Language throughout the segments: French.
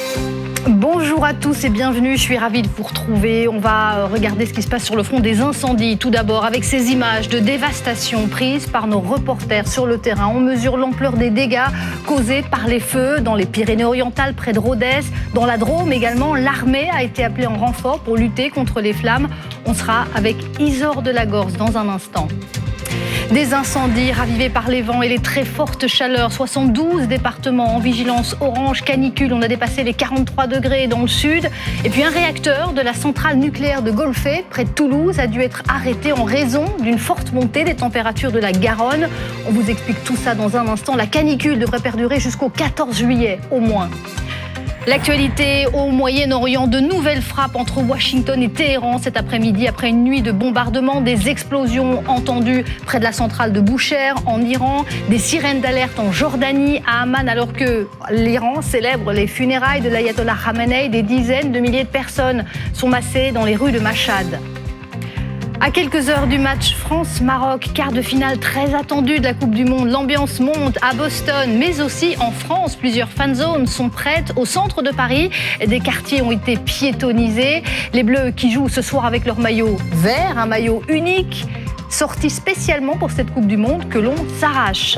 Bonjour à tous et bienvenue, je suis ravie de vous retrouver. On va regarder ce qui se passe sur le front des incendies. Tout d'abord avec ces images de dévastation prises par nos reporters sur le terrain. On mesure l'ampleur des dégâts causés par les feux dans les Pyrénées-Orientales près de Rodez. Dans la Drôme également, l'armée a été appelée en renfort pour lutter contre les flammes. On sera avec Isor de la Gorce dans un instant. Des incendies ravivés par les vents et les très fortes chaleurs. 72 départements en vigilance orange canicule. On a dépassé les 43 degrés dans le sud. Et puis un réacteur de la centrale nucléaire de Golfet, près de Toulouse, a dû être arrêté en raison d'une forte montée des températures de la Garonne. On vous explique tout ça dans un instant. La canicule devrait perdurer jusqu'au 14 juillet au moins. L'actualité au Moyen-Orient, de nouvelles frappes entre Washington et Téhéran cet après-midi après une nuit de bombardements, des explosions entendues près de la centrale de Boucher en Iran, des sirènes d'alerte en Jordanie, à Amman, alors que l'Iran célèbre les funérailles de l'ayatollah Khamenei. Des dizaines de milliers de personnes sont massées dans les rues de Machhad. À quelques heures du match France-Maroc, quart de finale très attendu de la Coupe du Monde. L'ambiance monte à Boston, mais aussi en France. Plusieurs fan zones sont prêtes au centre de Paris. Des quartiers ont été piétonnisés. Les Bleus qui jouent ce soir avec leur maillot vert, un maillot unique, sorti spécialement pour cette Coupe du Monde que l'on s'arrache.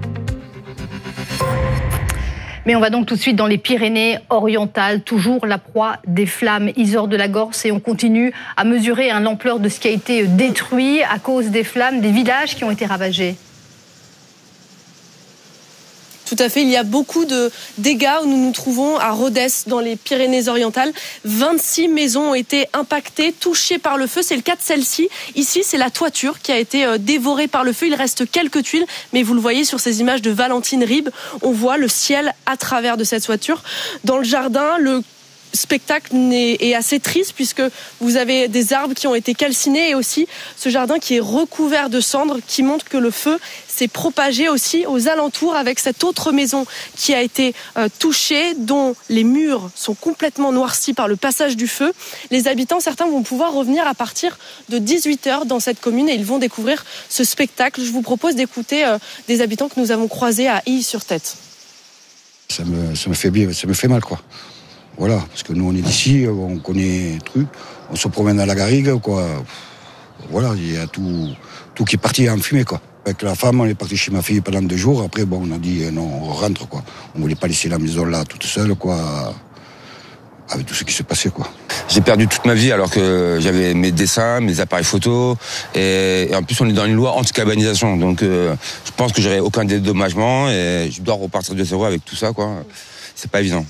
Mais on va donc tout de suite dans les Pyrénées-Orientales, toujours la proie des flammes. Isor de la Gorce, et on continue à mesurer l'ampleur de ce qui a été détruit à cause des flammes, des villages qui ont été ravagés. Tout à fait, il y a beaucoup de dégâts où nous nous trouvons à Rodez, dans les Pyrénées-Orientales. 26 maisons ont été impactées, touchées par le feu. C'est le cas de celle-ci. Ici, c'est la toiture qui a été dévorée par le feu. Il reste quelques tuiles, mais vous le voyez sur ces images de Valentine Ribes, on voit le ciel à travers de cette toiture. Dans le jardin, le spectacle est assez triste puisque vous avez des arbres qui ont été calcinés et aussi ce jardin qui est recouvert de cendres, qui montre que le feu s'est propagé aussi aux alentours, avec cette autre maison qui a été touchée, dont les murs sont complètement noircis par le passage du feu. Les habitants, certains vont pouvoir revenir à partir de 18h dans cette commune et ils vont découvrir ce spectacle. Je vous propose d'écouter des habitants que nous avons croisés à Illy-sur-Tête. Ça me fait mal, quoi. Voilà, parce que nous on est d'ici, on connaît le truc, on se promène à la garrigue, quoi. Voilà, il y a tout qui est parti en fumée, quoi. Avec la femme, on est parti chez ma fille pendant 2 jours, après bon, on a dit non, on rentre, quoi. On voulait pas laisser la maison là toute seule, quoi, avec tout ce qui s'est passé, quoi. J'ai perdu toute ma vie alors que j'avais mes dessins, mes appareils photos, et en plus on est dans une loi anti-cabanisation, donc je pense que j'aurai aucun dédommagement et je dois repartir de zéro avec tout ça, quoi. C'est pas évident.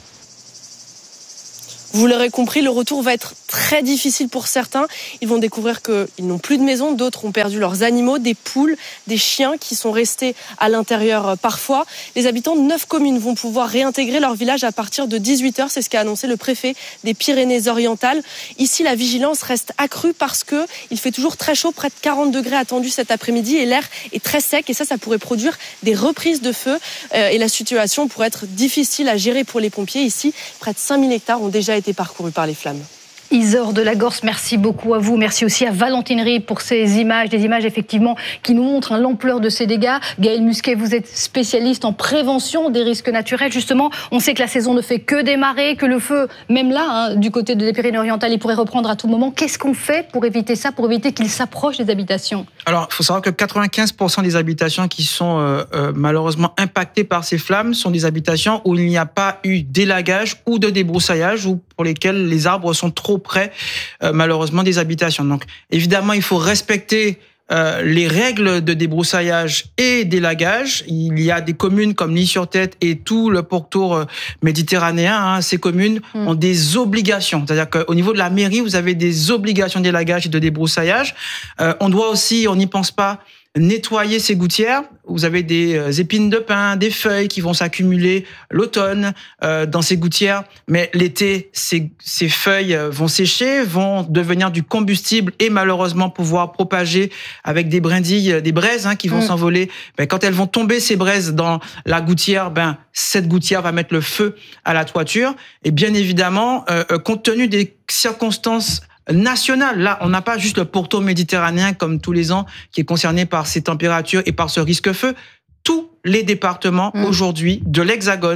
Vous l'aurez compris, le retour va être très difficile pour certains. Ils vont découvrir qu'ils n'ont plus de maison. D'autres ont perdu leurs animaux, des poules, des chiens qui sont restés à l'intérieur parfois. Les habitants de 9 communes vont pouvoir réintégrer leur village à partir de 18h. C'est ce qu'a annoncé le préfet des Pyrénées-Orientales. Ici, la vigilance reste accrue parce qu'il fait toujours très chaud, près de 40 degrés attendus cet après-midi, et l'air est très sec. Et ça pourrait produire des reprises de feu. Et la situation pourrait être difficile à gérer pour les pompiers. Ici, près de 5000 hectares ont déjà été parcourus par les flammes. Isor de la Gorce, merci beaucoup à vous. Merci aussi à Valentine Ribes pour ces images, des images effectivement qui nous montrent l'ampleur de ces dégâts. Gaël Musquet, vous êtes spécialiste en prévention des risques naturels. Justement, on sait que la saison ne fait que démarrer, que le feu, même là, du côté des Pyrénées-Orientales, il pourrait reprendre à tout moment. Qu'est-ce qu'on fait pour éviter ça, pour éviter qu'il s'approche des habitations ? Alors, il faut savoir que 95% des habitations qui sont malheureusement impactées par ces flammes sont des habitations où il n'y a pas eu d'élagage ou de débroussaillage, ou pour lesquelles les arbres sont trop près, malheureusement, des habitations. Donc, évidemment, il faut respecter les règles de débroussaillage et d'élagage. Il y a des communes comme Illy-sur-Tête et tout le pourtour méditerranéen. Ces communes ont des obligations. C'est-à-dire qu'au niveau de la mairie, vous avez des obligations d'élagage et de débroussaillage. On doit aussi, on n'y pense pas, nettoyer ces gouttières. Vous avez des épines de pin, des feuilles qui vont s'accumuler l'automne dans ces gouttières. Mais l'été, ces feuilles vont sécher, vont devenir du combustible et malheureusement pouvoir propager avec des brindilles, des braises qui vont s'envoler. Quand elles vont tomber, ces braises, dans la gouttière, cette gouttière va mettre le feu à la toiture. Et bien évidemment, compte tenu des circonstances nationale. Là, on n'a pas juste le pourtour méditerranéen comme tous les ans qui est concerné par ces températures et par ce risque feu. Tous les départements aujourd'hui de l'Hexagone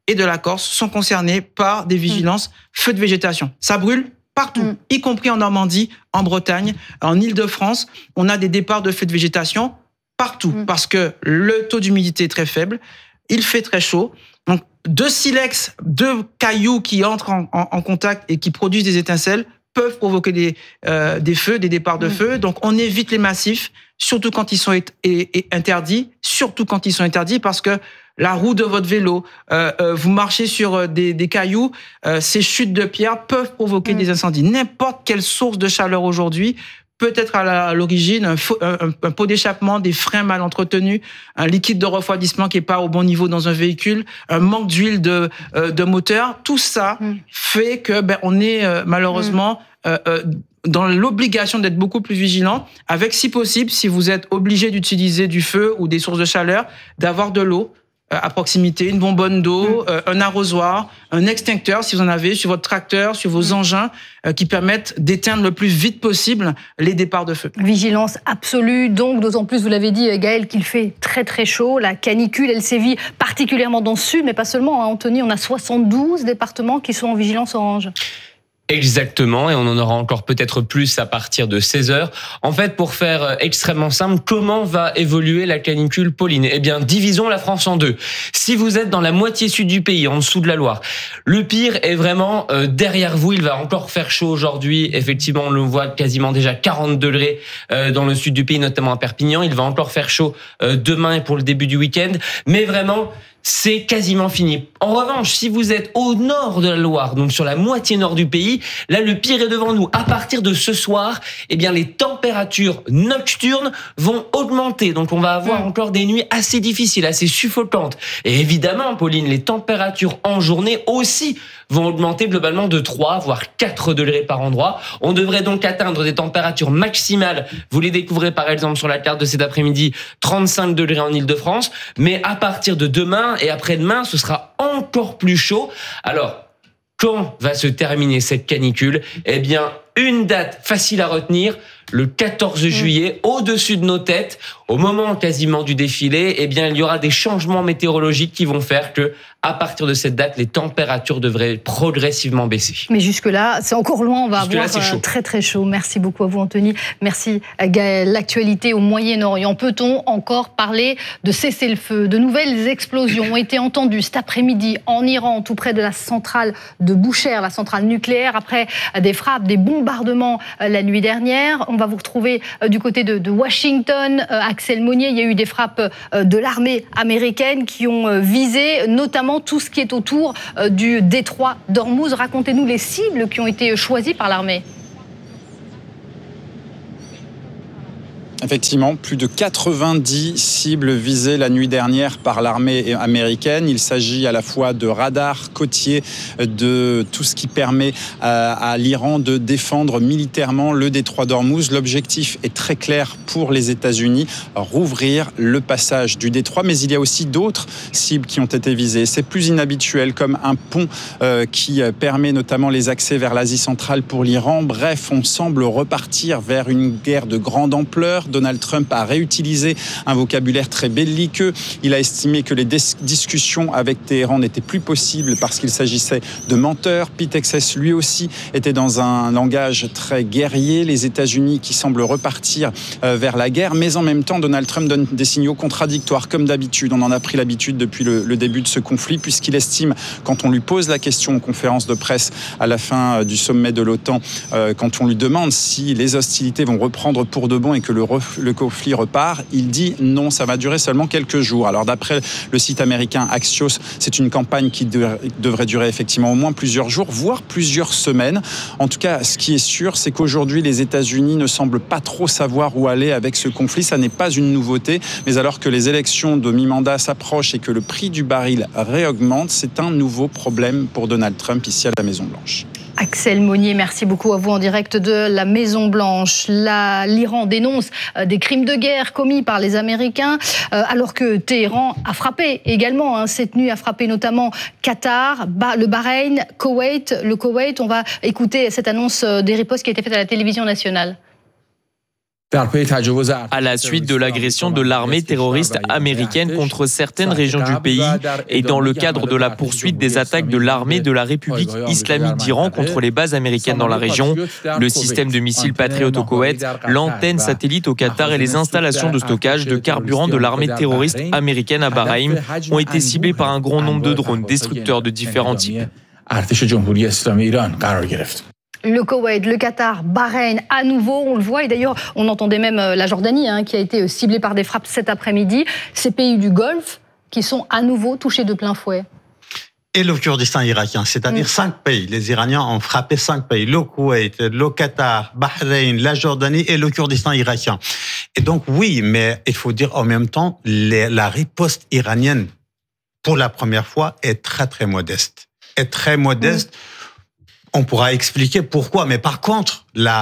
et de la Corse sont concernés par des vigilances feux de végétation. Ça brûle partout, y compris en Normandie, en Bretagne, en Île-de-France. On a des départs de feux de végétation partout parce que le taux d'humidité est très faible, il fait très chaud. Donc, 2 silex, 2 cailloux qui entrent en contact et qui produisent des étincelles peuvent provoquer des feux, des départs de feu. Donc, on évite les massifs, surtout quand ils sont interdits, parce que la roue de votre vélo, vous marchez sur des cailloux, ces chutes de pierres peuvent provoquer des incendies. N'importe quelle source de chaleur aujourd'hui peut être à l'origine un pot d'échappement, des freins mal entretenus, un liquide de refroidissement qui est pas au bon niveau dans un véhicule, un manque d'huile de moteur. Tout ça fait que on est malheureusement dans l'obligation d'être beaucoup plus vigilant, avec, si possible, si vous êtes obligé d'utiliser du feu ou des sources de chaleur, d'avoir de l'eau à proximité, une bonbonne d'eau, un arrosoir, un extincteur si vous en avez, sur votre tracteur, sur vos engins, qui permettent d'éteindre le plus vite possible les départs de feu. Vigilance absolue, donc d'autant plus, vous l'avez dit Gaël, qu'il fait très très chaud. La canicule, elle sévit particulièrement dans le sud, mais pas seulement. Anthony, on a 72 départements qui sont en vigilance orange. Exactement, et on en aura encore peut-être plus à partir de 16h. En fait, pour faire extrêmement simple, comment va évoluer la canicule, Pauline ? Eh bien, divisons la France en deux. Si vous êtes dans la moitié sud du pays, en dessous de la Loire, le pire est vraiment derrière vous. Il va encore faire chaud aujourd'hui. Effectivement, on le voit quasiment déjà 40 degrés dans le sud du pays, notamment à Perpignan. Il va encore faire chaud demain et pour le début du week-end. Mais vraiment, c'est quasiment fini. En revanche, si vous êtes au nord de la Loire, donc sur la moitié nord du pays, là, le pire est devant nous. À partir de ce soir, eh bien, les températures nocturnes vont augmenter. Donc, on va avoir encore des nuits assez difficiles, assez suffocantes. Et évidemment, Pauline, les températures en journée aussi vont augmenter globalement de 3, voire 4 degrés par endroit. On devrait donc atteindre des températures maximales. Vous les découvrez par exemple sur la carte de cet après-midi, 35 degrés en Île-de-France. Mais à partir de demain et après-demain, ce sera encore plus chaud. Alors, quand va se terminer cette canicule ? Eh bien, une date facile à retenir, le 14 juillet, au-dessus de nos têtes, au moment quasiment du défilé, eh bien, il y aura des changements météorologiques qui vont faire que, à partir de cette date, les températures devraient progressivement baisser. Mais jusque-là, c'est encore loin, on va avoir très très chaud. Merci beaucoup à vous, Anthony. Merci, Gaël. L'actualité au Moyen-Orient. Peut-on encore parler de cessez-le-feu ? De nouvelles explosions ont été entendues cet après-midi en Iran, tout près de la centrale de Boucher, la centrale nucléaire, après des frappes, des bombardements la nuit dernière. On va vous retrouver du côté de Washington. Axel Monnier, il y a eu des frappes de l'armée américaine qui ont visé notamment tout ce qui est autour du détroit d'Ormuz. Racontez-nous les cibles qui ont été choisies par l'armée. Effectivement, plus de 90 cibles visées la nuit dernière par l'armée américaine. Il s'agit à la fois de radars côtiers, de tout ce qui permet à l'Iran de défendre militairement le détroit d'Ormuz. L'objectif est très clair pour les États-Unis, rouvrir le passage du détroit. Mais il y a aussi d'autres cibles qui ont été visées. C'est plus inhabituel, comme un pont qui permet notamment les accès vers l'Asie centrale pour l'Iran. Bref, on semble repartir vers une guerre de grande ampleur. Donald Trump a réutilisé un vocabulaire très belliqueux. Il a estimé que les discussions avec Téhéran n'étaient plus possibles parce qu'il s'agissait de menteurs. Pete Hegseth, lui aussi, était dans un langage très guerrier. Les États-Unis qui semblent repartir vers la guerre. Mais en même temps, Donald Trump donne des signaux contradictoires, comme d'habitude. On en a pris l'habitude depuis le début de ce conflit, puisqu'il estime, quand on lui pose la question en conférence de presse à la fin du sommet de l'OTAN, quand on lui demande si les hostilités vont reprendre pour de bon et que le conflit repart, il dit non, ça va durer seulement quelques jours. Alors d'après le site américain Axios, c'est une campagne qui devrait durer effectivement au moins plusieurs jours, voire plusieurs semaines. En tout cas, ce qui est sûr, c'est qu'aujourd'hui, les États-Unis ne semblent pas trop savoir où aller avec ce conflit. Ça n'est pas une nouveauté, mais alors que les élections de mi-mandat s'approchent et que le prix du baril réaugmente, c'est un nouveau problème pour Donald Trump ici à la Maison-Blanche. Axel Monnier, merci beaucoup à vous en direct de la Maison-Blanche. L'Iran dénonce des crimes de guerre commis par les Américains, alors que Téhéran a frappé également. Cette nuit a frappé notamment Qatar, le Bahreïn, Koweït. Le Koweït, on va écouter cette annonce des ripostes qui a été faite à la télévision nationale. À la suite de l'agression de l'armée terroriste américaine contre certaines régions du pays et dans le cadre de la poursuite des attaques de l'armée de la République islamique d'Iran contre les bases américaines dans la région, le système de missiles Patriot au Koweït, l'antenne satellite au Qatar et les installations de stockage de carburant de l'armée terroriste américaine à Bahreïn ont été ciblés par un grand nombre de drones destructeurs de différents types. Le Koweït, le Qatar, Bahreïn, à nouveau, on le voit. Et d'ailleurs, on entendait même la Jordanie qui a été ciblée par des frappes cet après-midi. Ces pays du Golfe qui sont à nouveau touchés de plein fouet. Et le Kurdistan irakien, c'est-à-dire 5 pays. Les Iraniens ont frappé 5 pays. Le Koweït, le Qatar, Bahreïn, la Jordanie et le Kurdistan irakien. Et donc, oui, mais il faut dire en même temps, la riposte iranienne, pour la première fois, est très, très modeste. On pourra expliquer pourquoi, mais par contre,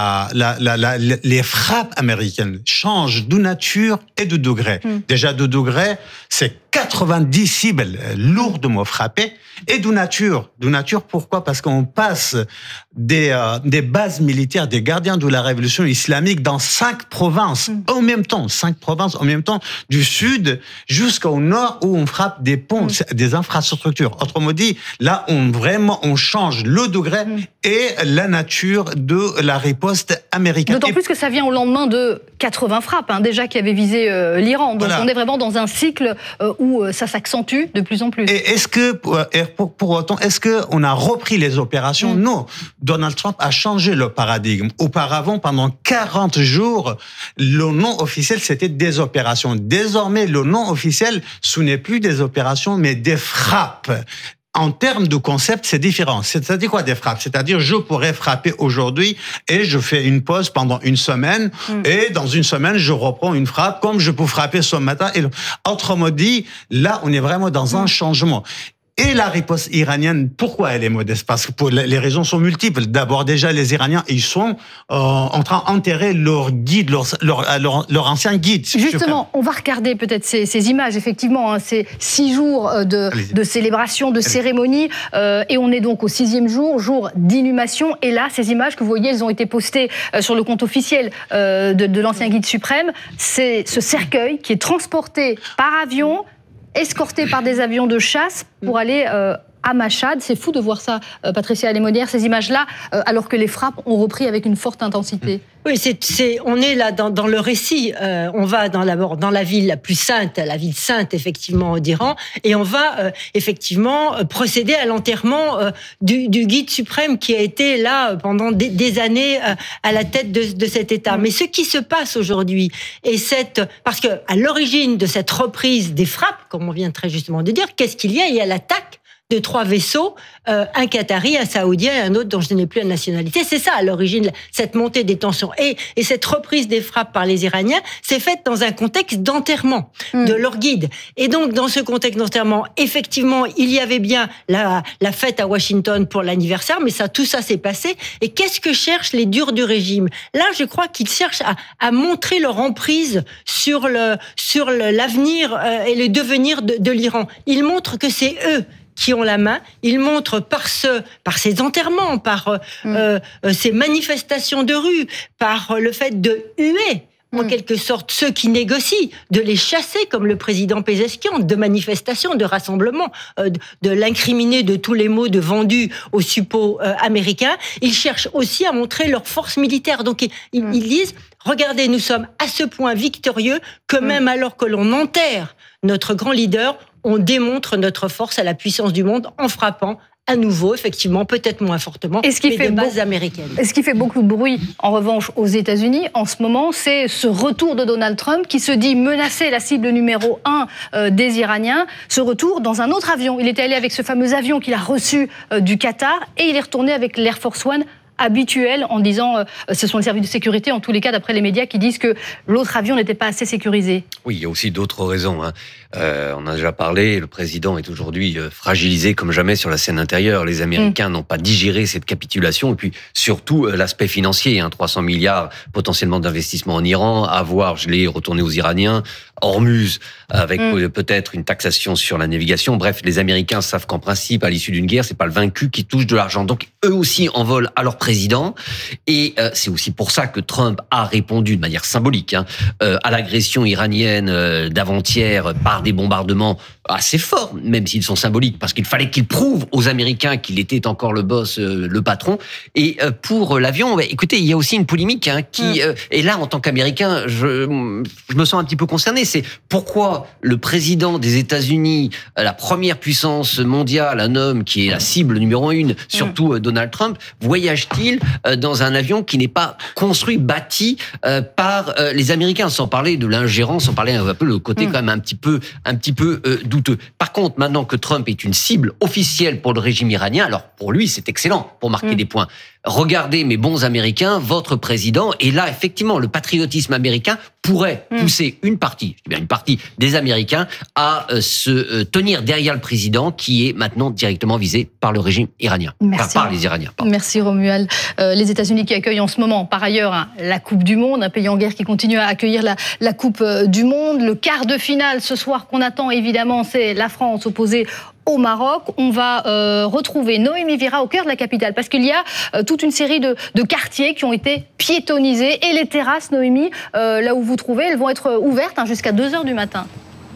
les frappes américaines changent de nature et de degré. Déjà, de degré, c'est 90 cibles lourdement frappées, et de nature. De nature, pourquoi ? Parce qu'on passe des bases militaires des gardiens de la révolution islamique dans 5 provinces en même temps. 5 provinces en même temps, du sud jusqu'au nord, où on frappe des ponts, des infrastructures. Autrement dit, là, on change le degré et la nature de la riposte américaine. D'autant plus que ça vient au lendemain de 80 frappes, déjà qui avaient visé l'Iran. Donc voilà. On est vraiment dans un cycle où ça s'accentue de plus en plus. Et est-ce que, pour autant, est-ce qu'on a repris les opérations ? Non. Donald Trump a changé le paradigme. Auparavant, pendant 40 jours, le nom officiel, c'était des opérations. Désormais, le nom officiel, ce n'est plus des opérations, mais des frappes. En termes de concept, c'est différent. C'est-à-dire quoi des frappes ? C'est-à-dire, je pourrais frapper aujourd'hui et je fais une pause pendant une semaine et dans une semaine, je reprends une frappe comme je peux frapper ce matin. Autrement dit, là, on est vraiment dans un changement. Et la riposte iranienne, pourquoi elle est modeste ? Parce que les raisons sont multiples. D'abord, déjà, les Iraniens, ils sont en train d'enterrer leur guide, leur ancien guide. Justement, on va regarder peut-être ces images, effectivement, ces 6 jours de célébration, de cérémonie, et on est donc au 6e jour d'inhumation. Et là, ces images que vous voyez, elles ont été postées sur le compte officiel de l'ancien guide suprême. C'est ce cercueil qui est transporté par avion, escorté par des avions de chasse pour aller à Machhad. C'est fou de voir ça, Patricia Alemonière, ces images-là, alors que les frappes ont repris avec une forte intensité. Oui, on est là dans le récit. On va d'abord dans la ville la plus sainte, la ville sainte, effectivement, d'Iran, et on va effectivement procéder à l'enterrement du guide suprême qui a été là pendant des années à la tête de cet État. Mais ce qui se passe aujourd'hui, parce que à l'origine de cette reprise des frappes, comme on vient très justement de dire, qu'est-ce qu'il y a ? Il y a l'attaque de 3 vaisseaux, un Qatari, un Saoudien et un autre dont je n'ai plus la nationalité. C'est ça, à l'origine, cette montée des tensions. Et cette reprise des frappes par les Iraniens s'est faite dans un contexte d'enterrement de leur guide. Et donc, dans ce contexte d'enterrement, effectivement, il y avait bien la fête à Washington pour l'anniversaire, mais tout ça s'est passé. Et qu'est-ce que cherchent les durs du régime ? Là, je crois qu'ils cherchent à montrer leur emprise sur l'avenir et le devenir de l'Iran. Ils montrent que c'est eux qui ont la main. Ils montrent par ces enterrements, par ces manifestations de rue, par le fait de huer en quelque sorte ceux qui négocient, de les chasser comme le président Pezeshkian, de manifestations, de rassemblements, de l'incriminer de tous les mots de vendus aux suppôts américains. Ils cherchent aussi à montrer leur force militaire. Donc ils disent, regardez, nous sommes à ce point victorieux que même alors que l'on enterre notre grand leader, on démontre notre force à la puissance du monde en frappant à nouveau, effectivement, peut-être moins fortement, mais des bases américaines. Ce qui fait beaucoup de bruit, en revanche, aux États-Unis, en ce moment, c'est ce retour de Donald Trump qui se dit menacer la cible numéro 1 des Iraniens. Ce retour dans un autre avion. Il était allé avec ce fameux avion qu'il a reçu du Qatar et il est retourné avec l'Air Force One habituel en disant ce sont les services de sécurité, en tous les cas, d'après les médias, qui disent que l'autre avion n'était pas assez sécurisé. Oui, il y a aussi d'autres raisons. On a déjà parlé, le président est aujourd'hui fragilisé comme jamais sur la scène intérieure. Les Américains n'ont pas digéré cette capitulation. Et puis surtout l'aspect financier, 300 milliards potentiellement d'investissement en Iran, avoir gelé, retourné aux Iraniens, Hormuz, avec peut-être une taxation sur la navigation. Bref, les Américains savent qu'en principe, à l'issue d'une guerre, c'est pas le vaincu qui touche de l'argent. Donc eux aussi en veulent à leur président. Et c'est aussi pour ça que Trump a répondu de manière symbolique à l'agression iranienne d'avant-hier par des bombardements assez forts, même s'ils sont symboliques, parce qu'il fallait qu'il prouve aux Américains qu'il était encore le boss, le patron. Et pour l'avion, écoutez, il y a aussi une polémique qui... et là, en tant qu'Américain, je me sens un petit peu concerné. C'est pourquoi le président des États-Unis, la première puissance mondiale, un homme qui est la cible numéro 1, surtout Donald Trump, voyage-t-il dans un avion qui n'est pas construit, bâti par les Américains, sans parler de l'ingérence, sans parler un peu le côté quand même un petit peu douteux. Par contre, maintenant que Trump est une cible officielle pour le régime iranien, alors pour lui, c'est excellent pour marquer des points. Regardez, mes bons Américains, votre président, et là, effectivement, le patriotisme américain pourrait pousser une partie des Américains à se tenir derrière le président qui est maintenant directement visé par le régime iranien. Par les Iraniens. Pardon. Merci Romuald. Les États-Unis qui accueillent en ce moment, par ailleurs, la Coupe du Monde, un pays en guerre qui continue à accueillir la Coupe du Monde. Le quart de finale ce soir qu'on attend, évidemment, c'est la France opposée au Maroc. On va retrouver Noémie Vira au cœur de la capitale parce qu'il y a toute une série de quartiers qui ont été piétonnisés et les terrasses, Noémie, là où vous trouvez, elles vont être ouvertes jusqu'à 2h du matin.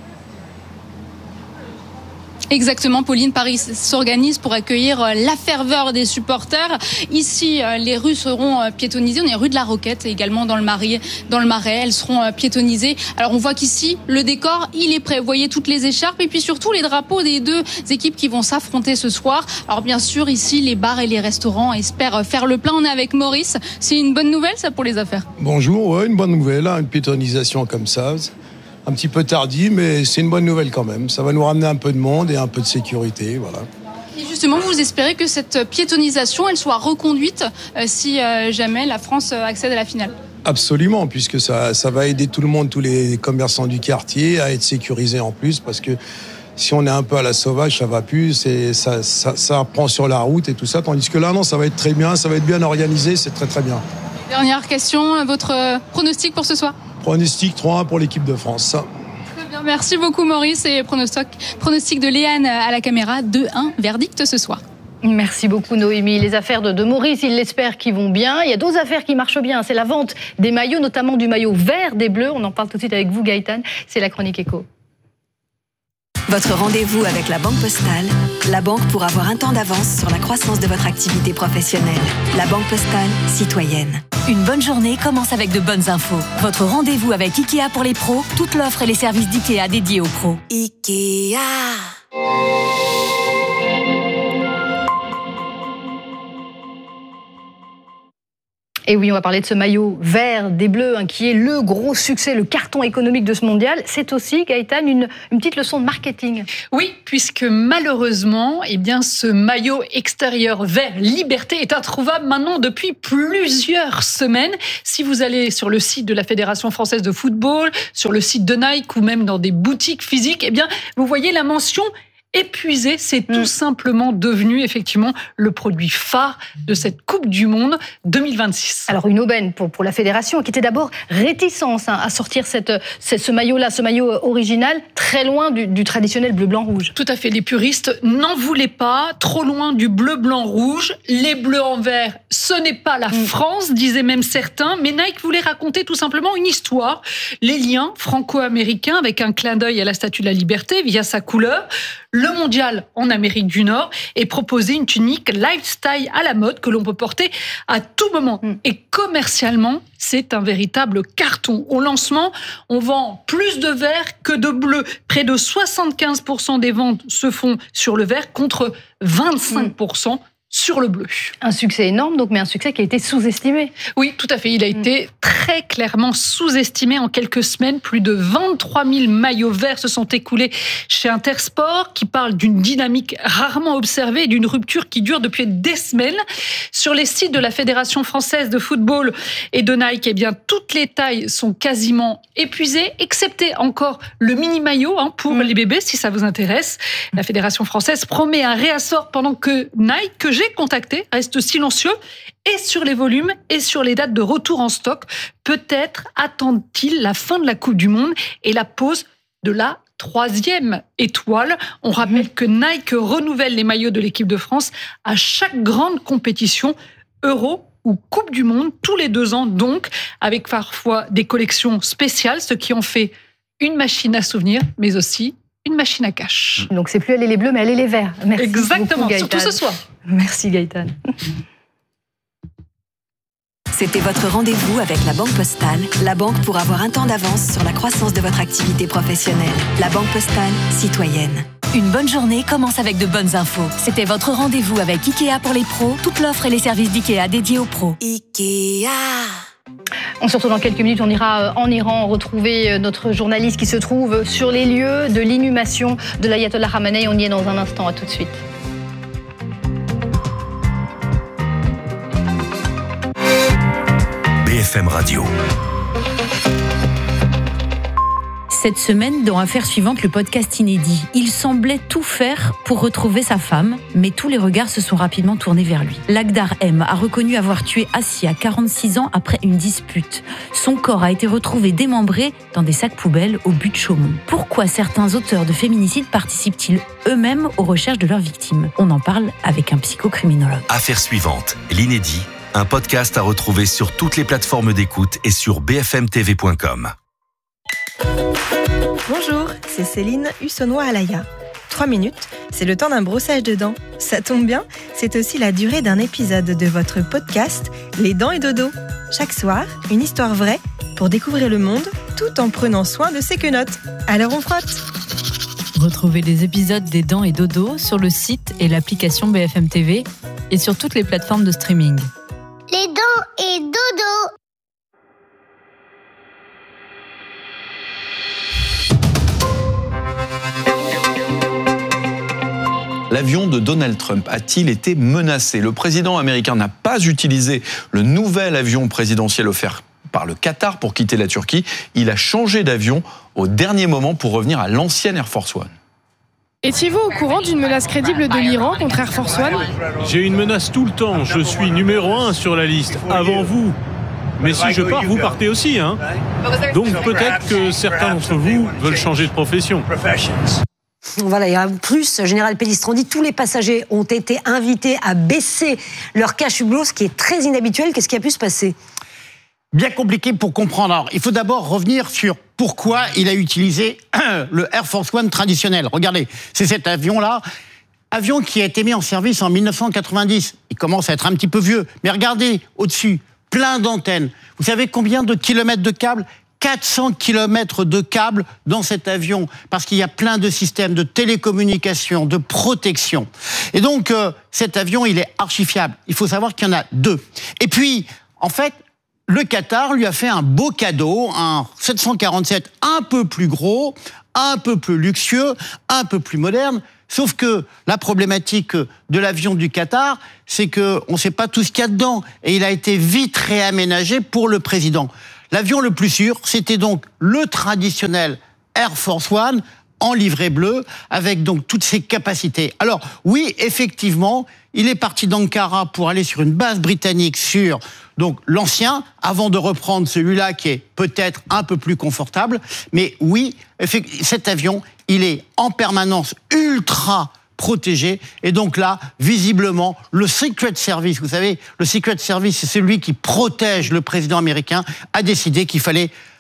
Exactement, Pauline, Paris s'organise pour accueillir la ferveur des supporters. Ici, les rues seront piétonnisées. On est rue de la Roquette, également dans le Marais. Elles seront piétonnisées. Alors, on voit qu'ici, le décor, il est prêt. Vous voyez toutes les écharpes et puis surtout les drapeaux des deux équipes qui vont s'affronter ce soir. Alors, bien sûr, ici, les bars et les restaurants espèrent faire le plein. On est avec Maurice. C'est une bonne nouvelle, ça, pour les affaires? Bonjour, ouais, une bonne nouvelle, une piétonisation comme ça. Un petit peu tardi, mais c'est une bonne nouvelle quand même. Ça va nous ramener un peu de monde et un peu de sécurité, voilà. Et justement, vous espérez que cette piétonisation, elle soit reconduite si jamais la France accède à la finale? Absolument, puisque ça va aider tout le monde, tous les commerçants du quartier à être sécurisés en plus, parce que si on est un peu à la sauvage, ça va plus, ça reprend sur la route et tout ça, tandis que là, non, ça va être très bien, ça va être bien organisé, c'est très très bien. Dernière question, votre pronostic pour ce soir? Pronostic 3-1 pour l'équipe de France. Très bien, merci beaucoup Maurice et pronostic de Léane à la caméra, 2-1, verdict ce soir. Merci beaucoup Noémie. Les affaires de Maurice, il l'espère, qui vont bien. Il y a d'autres affaires qui marchent bien. C'est la vente des maillots, notamment du maillot vert des Bleus. On en parle tout de suite avec vous Gaëtan. C'est la chronique éco. Votre rendez-vous avec la Banque Postale, la banque pour avoir un temps d'avance sur la croissance de votre activité professionnelle. La Banque Postale, citoyenne. Une bonne journée commence avec de bonnes infos. Votre rendez-vous avec Ikea pour les pros, toute l'offre et les services d'Ikea dédiés aux pros. Ikea. Et oui, on va parler de ce maillot vert des Bleus, qui est le gros succès, le carton économique de ce mondial. C'est aussi, Gaëtan, une petite leçon de marketing. Oui, puisque malheureusement, ce maillot extérieur vert liberté est introuvable maintenant depuis plusieurs semaines. Si vous allez sur le site de la Fédération française de football, sur le site de Nike ou même dans des boutiques physiques, vous voyez la mention épuisé, c'est tout simplement devenu effectivement le produit phare de cette Coupe du Monde 2026. Alors une aubaine pour la fédération qui était d'abord réticente à sortir ce maillot-là, ce maillot original, très loin du traditionnel bleu-blanc-rouge. Tout à fait, les puristes n'en voulaient pas, trop loin du bleu-blanc-rouge, les bleus en vert, ce n'est pas la France, disaient même certains, mais Nike voulait raconter tout simplement une histoire, les liens franco-américains avec un clin d'œil à la Statue de la Liberté via sa couleur, le mondial en Amérique du Nord et proposer une tunique lifestyle à la mode que l'on peut porter à tout moment. Et commercialement, c'est un véritable carton. Au lancement, on vend plus de vert que de bleu. Près de 75% des ventes se font sur le vert contre 25% sur le bleu. Un succès énorme, donc, mais un succès qui a été sous-estimé. Oui, tout à fait. Il a été très clairement sous-estimé en quelques semaines. Plus de 23 000 maillots verts se sont écoulés chez Intersport, qui parle d'une dynamique rarement observée et d'une rupture qui dure depuis des semaines. Sur les sites de la Fédération française de football et de Nike, eh bien, toutes les tailles sont quasiment épuisées, excepté encore le mini-maillot pour les bébés, si ça vous intéresse. La Fédération française promet un réassort pendant que Nike, que j'ai contacté, reste silencieux et sur les volumes et sur les dates de retour en stock. Peut-être attendent-ils la fin de la Coupe du Monde et la pose de la 3e étoile. On rappelle que Nike renouvelle les maillots de l'équipe de France à chaque grande compétition, Euro ou Coupe du Monde, tous les 2 ans donc, avec parfois des collections spéciales, ce qui en fait une machine à souvenirs, mais aussi une machine à cash. Donc c'est plus elle et les bleus, mais elle et les verts. Merci. Exactement, beaucoup, surtout ce soir. Merci Gaëtan. C'était votre rendez-vous avec la Banque Postale, la banque pour avoir un temps d'avance sur la croissance de votre activité professionnelle. La Banque Postale, citoyenne. Une bonne journée commence avec de bonnes infos. C'était votre rendez-vous avec Ikea pour les pros, toute l'offre et les services d'Ikea dédiés aux pros. Ikea. On se retrouve dans quelques minutes, on ira en Iran retrouver notre journaliste qui se trouve sur les lieux de l'inhumation de l'ayatollah Khamenei. On y est dans un instant, à tout de suite. BFM Radio. Cette semaine, dans Affaires suivantes, le podcast inédit, il semblait tout faire pour retrouver sa femme, mais tous les regards se sont rapidement tournés vers lui. Lakhdar M a reconnu avoir tué Assia, 46 ans, après une dispute. Son corps a été retrouvé démembré dans des sacs poubelles au but de Chaumont. Pourquoi certains auteurs de féminicides participent-ils eux-mêmes aux recherches de leurs victimes ? On en parle avec un psychocriminologue. Affaires suivantes, l'inédit, un podcast à retrouver sur toutes les plateformes d'écoute et sur bfmtv.com. Bonjour, c'est Céline Hussonnois-Alaya. 3 minutes, c'est le temps d'un brossage de dents. Ça tombe bien, c'est aussi la durée d'un épisode de votre podcast Les Dents et Dodo. Chaque soir, une histoire vraie pour découvrir le monde tout en prenant soin de ses quenottes. Alors on frotte. Retrouvez les épisodes des Dents et Dodo sur le site et l'application BFM TV et sur toutes les plateformes de streaming. Les Dents et Dodo. L'avion de Donald Trump a-t-il été menacé ? Le président américain n'a pas utilisé le nouvel avion présidentiel offert par le Qatar pour quitter la Turquie. Il a changé d'avion au dernier moment pour revenir à l'ancienne Air Force One. Étiez-vous au courant d'une menace crédible de l'Iran contre Air Force One ? J'ai une menace tout le temps. Je suis numéro 1 sur la liste, avant vous. Mais si je pars, vous partez aussi, hein ? Donc peut-être que certains d'entre vous veulent changer de profession. Voilà, et en plus, Général Pellistrandi, tous les passagers ont été invités à baisser leur cache-hublot, ce qui est très inhabituel. Qu'est-ce qui a pu se passer ? Bien compliqué pour comprendre. Alors, il faut d'abord revenir sur pourquoi il a utilisé le Air Force One traditionnel. Regardez, c'est cet avion-là, avion qui a été mis en service en 1990. Il commence à être un petit peu vieux, mais regardez au-dessus, plein d'antennes. Vous savez combien de kilomètres de câbles ? 400 kilomètres de câbles dans cet avion, parce qu'il y a plein de systèmes de télécommunication, de protection. Et donc, cet avion, il est archi-fiable. Il faut savoir qu'il y en a 2. Et puis, en fait, le Qatar lui a fait un beau cadeau, un 747 un peu plus gros, un peu plus luxueux, un peu plus moderne. Sauf que la problématique de l'avion du Qatar, c'est qu'on ne sait pas tout ce qu'il y a dedans. Et il a été vite réaménagé pour le président. L'avion le plus sûr, c'était donc le traditionnel Air Force One en livrée bleue, avec donc toutes ses capacités. Alors oui, effectivement, il est parti d'Ankara pour aller sur une base britannique sur donc l'ancien, avant de reprendre celui-là qui est peut-être un peu plus confortable. Mais oui, cet avion, il est en permanence ultra protégé. Et donc là, visiblement, le Secret Service, vous savez, le Secret Service, c'est celui qui protège le président américain, a décidé qu'il fallait être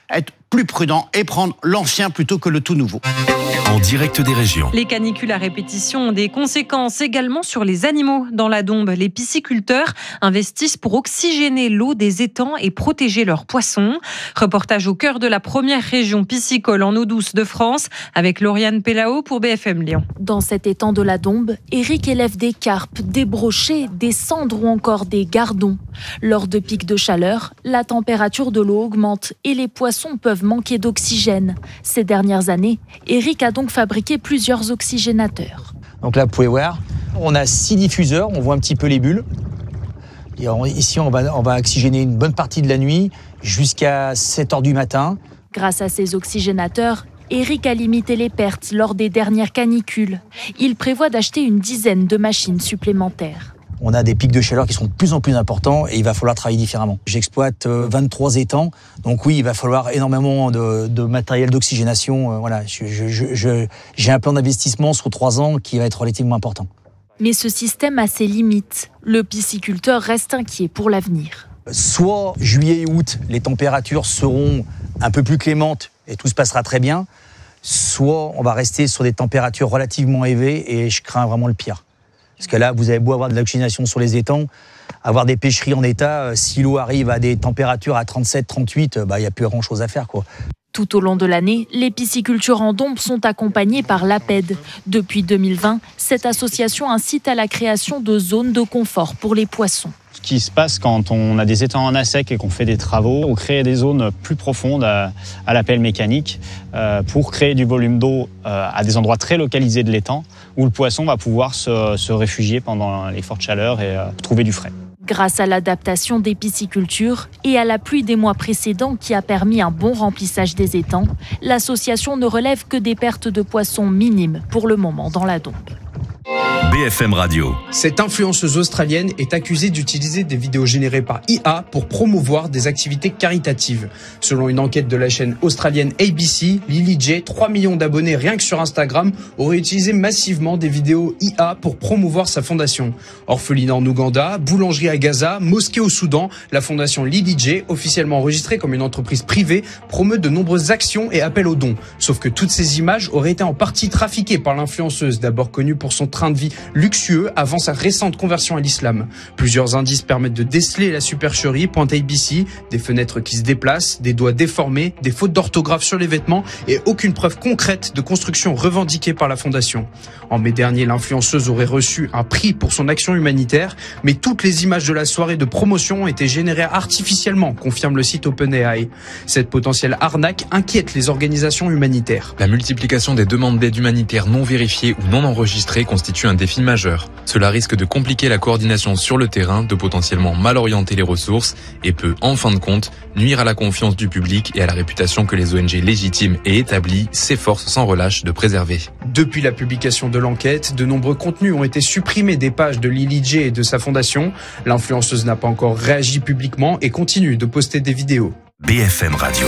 plus prudent et prendre l'ancien plutôt que le tout nouveau. En direct des régions. Les canicules à répétition ont des conséquences également sur les animaux. Dans la Dombe, les pisciculteurs investissent pour oxygéner l'eau des étangs et protéger leurs poissons. Reportage au cœur de la première région piscicole en eau douce de France avec Lauriane Pellao pour BFM Lyon. Dans cet étang de la Dombe, Eric élève des carpes, des brochets, des cendres ou encore des gardons. Lors de pics de chaleur, la température de l'eau augmente et les poissons peuvent manquer d'oxygène. Ces dernières années, Eric a donc fabriqué plusieurs oxygénateurs. Donc là, vous pouvez voir, on a 6 diffuseurs, on voit un petit peu les bulles. Et ici, on va oxygéner une bonne partie de la nuit jusqu'à 7h du matin. Grâce à ces oxygénateurs, Eric a limité les pertes lors des dernières canicules. Il prévoit d'acheter une dizaine de machines supplémentaires. On a des pics de chaleur qui sont de plus en plus importants et il va falloir travailler différemment. J'exploite 23 étangs, donc oui, il va falloir énormément de matériel d'oxygénation. Voilà, j'ai un plan d'investissement sur 3 ans qui va être relativement important. Mais ce système a ses limites. Le pisciculteur reste inquiet pour l'avenir. Soit juillet et août, les températures seront un peu plus clémentes et tout se passera très bien, soit on va rester sur des températures relativement élevées et je crains vraiment le pire. Parce que là, vous avez beau avoir de l'oxygénation sur les étangs, avoir des pêcheries en état, si l'eau arrive à des températures à 37, 38, il n'y a plus grand-chose à faire, quoi. Tout au long de l'année, les piscicultures en Dombe sont accompagnées par l'APED. Depuis 2020, cette association incite à la création de zones de confort pour les poissons. Ce qui se passe quand on a des étangs en sec et qu'on fait des travaux, on crée des zones plus profondes à la pelle mécanique pour créer du volume d'eau à des endroits très localisés de l'étang où le poisson va pouvoir se réfugier pendant les fortes chaleurs et trouver du frais. Grâce à l'adaptation des piscicultures et à la pluie des mois précédents qui a permis un bon remplissage des étangs, l'association ne relève que des pertes de poissons minimes pour le moment dans la Dombe. BFM Radio. Cette influenceuse australienne est accusée d'utiliser des vidéos générées par IA pour promouvoir des activités caritatives. Selon une enquête de la chaîne australienne ABC, Lily J, 3 millions d'abonnés rien que sur Instagram, aurait utilisé massivement des vidéos IA pour promouvoir sa fondation. Orphelinat en Ouganda, boulangerie à Gaza, mosquée au Soudan, la fondation Lily J, officiellement enregistrée comme une entreprise privée, promeut de nombreuses actions et appels aux dons. Sauf que toutes ces images auraient été en partie trafiquées par l'influenceuse, d'abord connue pour son train de vie luxueux avant sa récente conversion à l'islam. Plusieurs indices permettent de déceler la supercherie, pointe ABC, des fenêtres qui se déplacent, des doigts déformés, des fautes d'orthographe sur les vêtements et aucune preuve concrète de construction revendiquée par la fondation. En mai dernier, l'influenceuse aurait reçu un prix pour son action humanitaire, mais toutes les images de la soirée de promotion ont été générées artificiellement, confirme le site OpenAI. Cette potentielle arnaque inquiète les organisations humanitaires. La multiplication des demandes d'aide humanitaire non vérifiées ou non enregistrées constitue un défi majeur. Cela risque de compliquer la coordination sur le terrain, de potentiellement mal orienter les ressources et peut, en fin de compte, nuire à la confiance du public et à la réputation que les ONG légitimes et établies s'efforcent sans relâche de préserver. Depuis la publication de l'enquête, de nombreux contenus ont été supprimés des pages de Lily J et de sa fondation. L'influenceuse n'a pas encore réagi publiquement et continue de poster des vidéos. BFM Radio.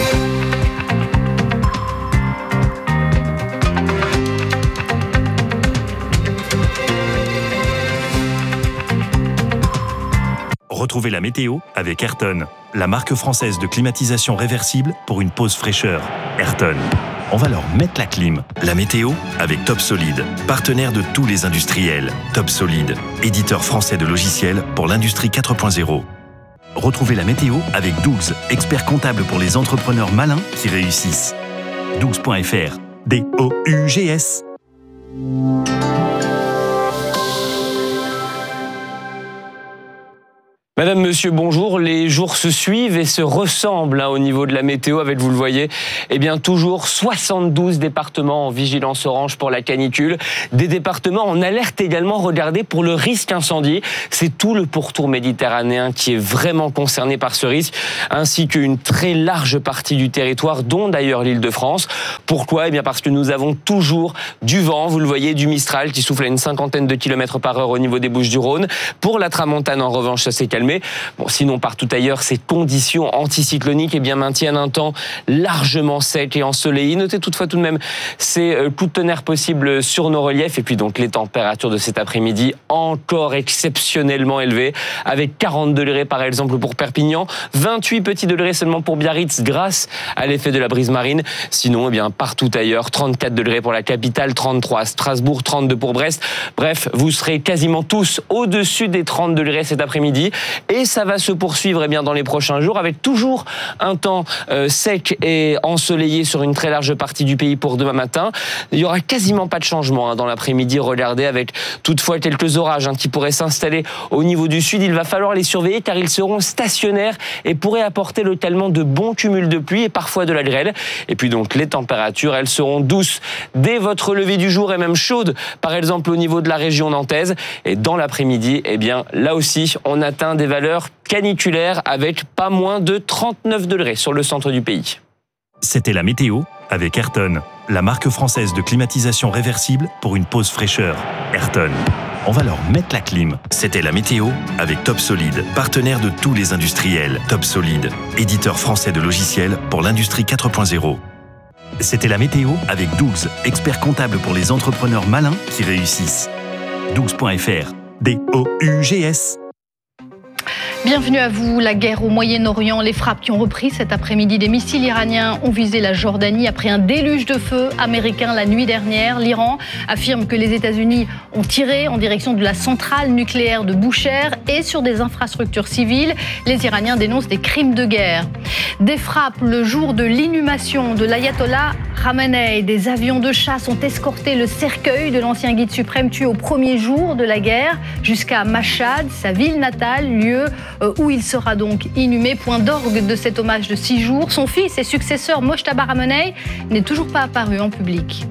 Retrouvez la météo avec Ayrton, la marque française de climatisation réversible pour une pause fraîcheur. Ayrton, on va leur mettre la clim. La météo avec Top Solid, partenaire de tous les industriels. Top Solid, éditeur français de logiciels pour l'industrie 4.0. Retrouvez la météo avec Dougs, expert comptable pour les entrepreneurs malins qui réussissent. Dougs.fr, D-O-U-G-S. Madame, monsieur, bonjour. Les jours se suivent et se ressemblent au niveau de la météo avec, vous le voyez, toujours 72 départements en vigilance orange pour la canicule. Des départements en alerte également, regardez, pour le risque incendie. C'est tout le pourtour méditerranéen qui est vraiment concerné par ce risque, ainsi qu'une très large partie du territoire, dont d'ailleurs l'Île-de-France. Pourquoi ? Parce que nous avons toujours du vent, vous le voyez, du Mistral qui souffle à une 50aine de kilomètres par heure au niveau des Bouches-du-Rhône. Pour la Tramontane, en revanche, ça s'est calmé. estimé. Bon, sinon, partout ailleurs, ces conditions anticycloniques maintiennent un temps largement sec et ensoleillé. Notez toutefois tout de même ces coups de tonnerre possibles sur nos reliefs. Et puis donc les températures de cet après-midi encore exceptionnellement élevées, avec 40 degrés par exemple pour Perpignan, 28 petits degrés seulement pour Biarritz grâce à l'effet de la brise marine. Sinon, partout ailleurs, 34 degrés pour la capitale, 33 à Strasbourg, 32 pour Brest. Bref, vous serez quasiment tous au-dessus des 30 degrés cet après-midi. Et ça va se poursuivre dans les prochains jours avec toujours un temps sec et ensoleillé sur une très large partie du pays pour demain matin. Il n'y aura quasiment pas de changement dans l'après-midi. Regardez, avec toutefois quelques orages qui pourraient s'installer au niveau du sud. Il va falloir les surveiller car ils seront stationnaires et pourraient apporter localement de bons cumuls de pluie et parfois de la grêle. Et puis donc les températures, elles seront douces dès votre lever du jour et même chaudes, par exemple au niveau de la région nantaise. Et dans l'après-midi, là aussi, on atteint des valeurs caniculaires avec pas moins de 39 degrés sur le centre du pays. C'était la météo avec Ayrton, la marque française de climatisation réversible pour une pause fraîcheur. Ayrton, on va leur mettre la clim. C'était la météo avec Top Solid, partenaire de tous les industriels. Top Solid, éditeur français de logiciels pour l'industrie 4.0. C'était la météo avec Dougs, expert comptable pour les entrepreneurs malins qui réussissent. Dougs.fr, D-O-U-G-S. Bienvenue à vous. La guerre au Moyen-Orient, les frappes qui ont repris cet après-midi. Des missiles iraniens ont visé la Jordanie après un déluge de feu américain la nuit dernière. L'Iran affirme que les États-Unis ont tiré en direction de la centrale nucléaire de Boucher et sur des infrastructures civiles. Les Iraniens dénoncent des crimes de guerre. Des frappes le jour de l'inhumation de l'ayatollah Khamenei. Des avions de chasse ont escorté le cercueil de l'ancien guide suprême tué au premier jour de la guerre jusqu'à Mashhad, sa ville natale, lieu où il sera donc inhumé. Point d'orgue de cet hommage de 6 jours. Son fils et successeur Mojtaba Khamenei n'est toujours pas apparu en public.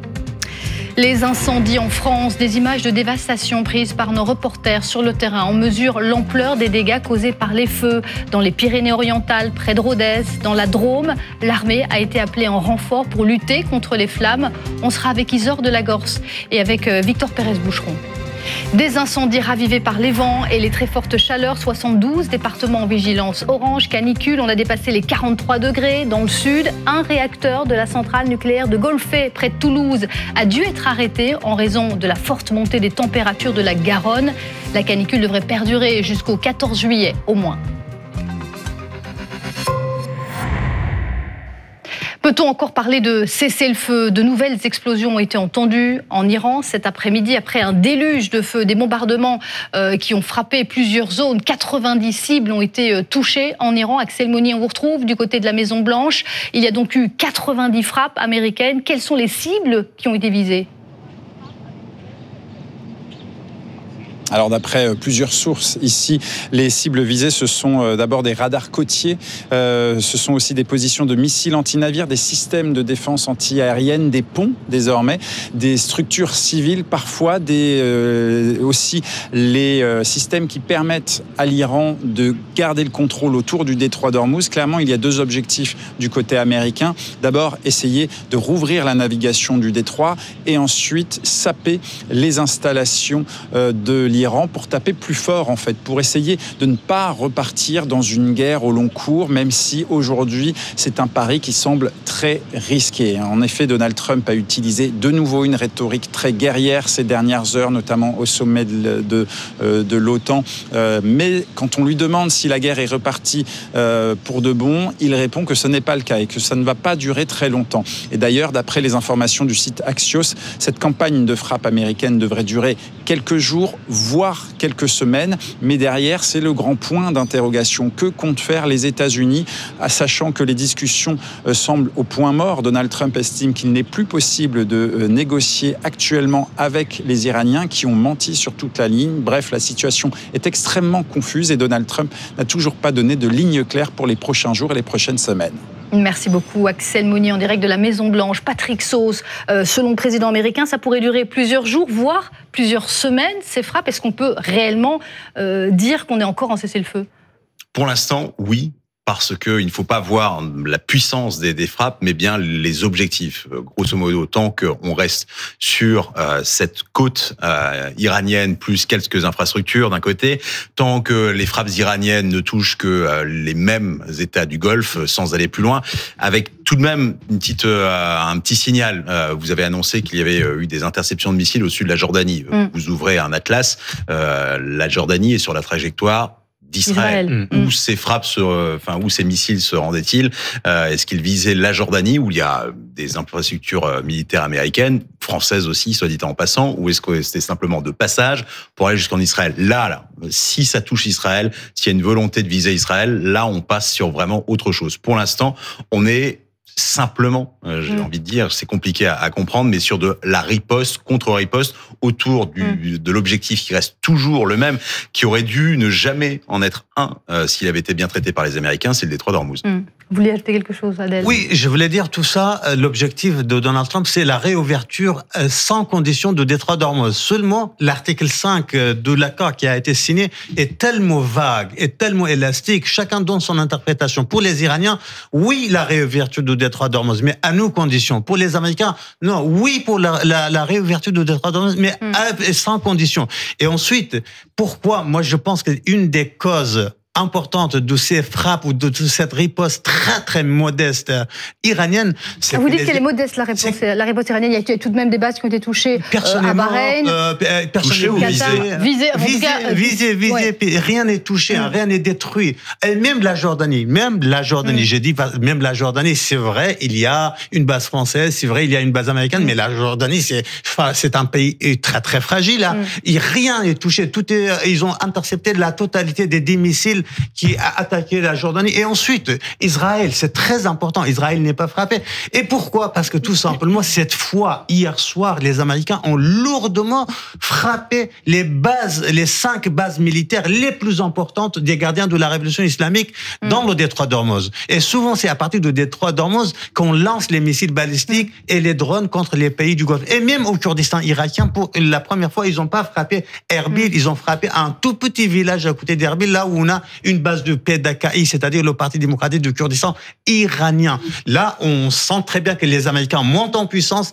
Les incendies en France, des images de dévastation prises par nos reporters sur le terrain. On mesure l'ampleur des dégâts causés par les feux dans les Pyrénées-Orientales, près de Rodez, dans la Drôme. L'armée a été appelée en renfort pour lutter contre les flammes. On sera avec Isor de la Gorse et avec Victor Pérez-Boucheron. Des incendies ravivés par les vents et les très fortes chaleurs. 72 départements en vigilance orange, canicule. On a dépassé les 43 degrés dans le sud. Un réacteur de la centrale nucléaire de Golfet, près de Toulouse, a dû être arrêté en raison de la forte montée des températures de la Garonne. La canicule devrait perdurer jusqu'au 14 juillet au moins. Peut-on encore parler de cessez-le-feu ? De nouvelles explosions ont été entendues en Iran cet après-midi après un déluge de feu, des bombardements qui ont frappé plusieurs zones. 90 cibles ont été touchées en Iran. Axel Moni, on vous retrouve du côté de la Maison-Blanche. Il y a donc eu 90 frappes américaines. Quelles sont les cibles qui ont été visées ? Alors d'après plusieurs sources ici, les cibles visées, ce sont d'abord des radars côtiers, ce sont aussi des positions de missiles anti-navires, des systèmes de défense anti-aérienne, des ponts désormais, des structures civiles, parfois aussi les systèmes qui permettent à l'Iran de garder le contrôle autour du détroit d'Ormuz. Clairement, il y a 2 objectifs du côté américain. D'abord, essayer de rouvrir la navigation du détroit et ensuite saper les installations de l'Iran pour taper plus fort en fait, pour essayer de ne pas repartir dans une guerre au long cours, même si aujourd'hui c'est un pari qui semble très risqué. En effet, Donald Trump a utilisé de nouveau une rhétorique très guerrière ces dernières heures, notamment au sommet de l'OTAN. Mais quand on lui demande si la guerre est repartie pour de bon, il répond que ce n'est pas le cas et que ça ne va pas durer très longtemps. Et d'ailleurs, d'après les informations du site Axios, cette campagne de frappe américaine devrait durer quelques jours, voire quelques semaines, mais derrière, c'est le grand point d'interrogation. Que comptent faire les États-Unis, sachant que les discussions semblent au point mort? Donald Trump estime qu'il n'est plus possible de négocier actuellement avec les Iraniens qui ont menti sur toute la ligne. Bref, la situation est extrêmement confuse et Donald Trump n'a toujours pas donné de ligne claire pour les prochains jours et les prochaines semaines. Merci beaucoup Axel Moni en direct de la Maison-Blanche. Patrick Sauce, selon le président américain, ça pourrait durer plusieurs jours, voire plusieurs semaines, ces frappes. Est-ce qu'on peut réellement dire qu'on est encore en cessez-le-feu ? Pour l'instant, oui. parce qu'il ne faut pas voir la puissance des frappes, mais bien les objectifs. Grosso modo, tant qu'on reste sur cette côte iranienne, plus quelques infrastructures d'un côté, tant que les frappes iraniennes ne touchent que les mêmes États du Golfe, sans aller plus loin, avec tout de même un petit signal. Vous avez annoncé qu'il y avait eu des interceptions de missiles au sud de la Jordanie. Vous ouvrez un atlas, la Jordanie est sur la trajectoire d'Israël. Où ces frappes, où ces missiles se rendaient-ils? Est-ce qu'ils visaient la Jordanie, où il y a des infrastructures militaires américaines, françaises aussi, soit dit en passant, ou est-ce que c'était simplement de passage pour aller jusqu'en Israël? Là, si ça touche Israël, s'il y a une volonté de viser Israël, là, on passe sur vraiment autre chose. Pour l'instant, on est simplement, j'ai envie de dire, c'est compliqué à comprendre, mais sur de la riposte, contre-riposte, autour de l'objectif qui reste toujours le même, qui aurait dû ne jamais en être un s'il avait été bien traité par les Américains, c'est le détroit d'Ormuz. Vous vouliez ajouter quelque chose, Adèle? Oui, je voulais dire tout ça. L'objectif de Donald Trump, c'est la réouverture sans condition de détroit d'Ormuz. Seulement, l'article 5 de l'accord qui a été signé est tellement vague, est tellement élastique. Chacun donne son interprétation. Pour les Iraniens, oui, la réouverture du détroit d'Ormuz, mais à nos conditions. Pour les Américains, non, oui, pour la réouverture du détroit d'Ormuz, mais sans condition. Et ensuite, pourquoi? Moi, je pense qu'une des causes importante de ces frappes ou de cette riposte très très modeste iranienne. Vous dites qu'elle est modeste, la riposte iranienne. Il y a tout de même des bases qui ont été touchées à Bahreïn. Touchées ou visées. Rien n'est touché, rien n'est détruit. Et même la Jordanie, j'ai dit même la Jordanie, c'est vrai, il y a une base française, c'est vrai, il y a une base américaine, mais la Jordanie, c'est un pays très très fragile. Rien n'est touché. Ils ont intercepté la totalité des 10 missiles qui a attaqué la Jordanie. Et ensuite, Israël, c'est très important. Israël n'est pas frappé. Et pourquoi? Parce que tout simplement, cette fois, hier soir, les Américains ont lourdement frappé les 5 bases militaires les plus importantes des gardiens de la révolution islamique dans le détroit d'Ormuz. Et souvent, c'est à partir du détroit d'Ormuz qu'on lance les missiles balistiques et les drones contre les pays du Golfe. Et même au Kurdistan irakien, pour la première fois, ils n'ont pas frappé Erbil, ils ont frappé un tout petit village à côté d'Erbil, là où on a une base de PDKI, c'est-à-dire le Parti démocratique du Kurdistan iranien. Là, on sent très bien que les Américains montent en puissance.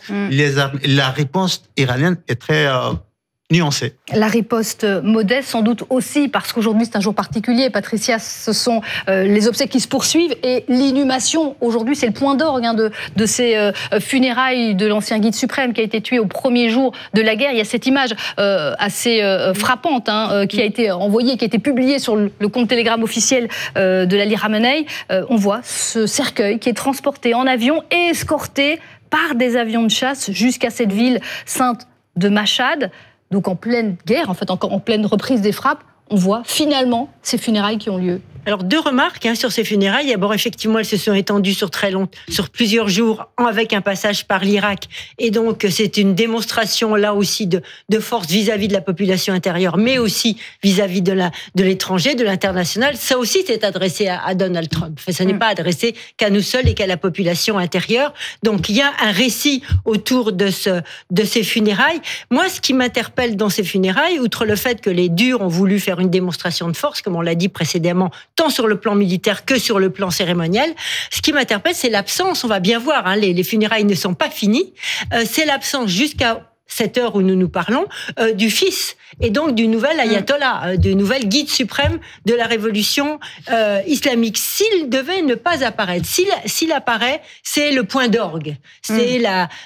La réponse iranienne est très nuancée. La riposte modeste, sans doute aussi, parce qu'aujourd'hui c'est un jour particulier. Patricia, ce sont les obsèques qui se poursuivent et l'inhumation. Aujourd'hui, c'est le point d'orgue de ces funérailles de l'ancien guide suprême qui a été tué au premier jour de la guerre. Il y a cette image assez frappante qui a été envoyée, qui a été publiée sur le compte Telegram officiel de l'Ali Khamenei. On voit ce cercueil qui est transporté en avion et escorté par des avions de chasse jusqu'à cette ville sainte de Machhad. Donc en pleine guerre, en fait, encore en pleine reprise des frappes, on voit finalement ces funérailles qui ont lieu. Alors, 2 remarques sur ces funérailles. D'abord, effectivement, elles se sont étendues sur plusieurs jours, avec un passage par l'Irak. Et donc, c'est une démonstration, là aussi, de force vis-à-vis de la population intérieure, mais aussi vis-à-vis de l'étranger, de l'international. Ça aussi, c'est adressé à Donald Trump. Enfin, ça n'est pas adressé qu'à nous seuls et qu'à la population intérieure. Donc, il y a un récit autour de ces funérailles. Moi, ce qui m'interpelle dans ces funérailles, outre le fait que les durs ont voulu faire une démonstration de force, comme on l'a dit précédemment, tant sur le plan militaire que sur le plan cérémoniel. Ce qui m'interpelle, c'est l'absence, on va bien voir, les funérailles ne sont pas finies, c'est l'absence jusqu'à cette heure où nous nous parlons, du fils et donc du nouvel ayatollah, du nouvel guide suprême de la révolution islamique. S'il devait ne pas apparaître, s'il apparaît, c'est le point d'orgue, c'est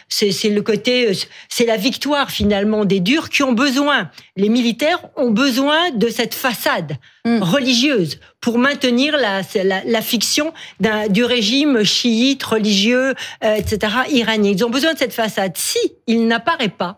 le côté, c'est la victoire finalement des durs qui ont besoin, les militaires ont besoin de cette façade religieuse pour maintenir la fiction du régime chiite, religieux, etc., iranien. Ils ont besoin de cette façade. Si il n'apparaît pas,